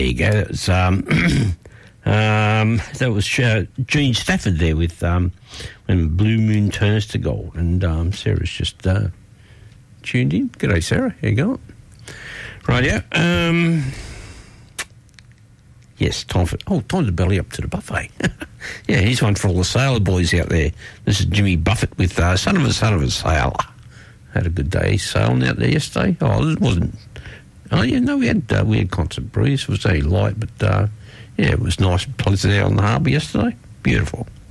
you go. That was Gene Stafford there with When Blue Moon Turns to Gold. And Sarah's just tuned in. G'day, Sarah. How you going? Right, yeah. Yes, time to belly up to the buffet. Yeah, here's one for all the sailor boys out there. This is Jimmy Buffett with Son of a Sailor. Had a good day sailing out there yesterday. Oh, it wasn't... Oh, yeah, no, we had constant breeze. It was very light, but, yeah, it was nice and pleasant out on the harbour yesterday. Beautiful.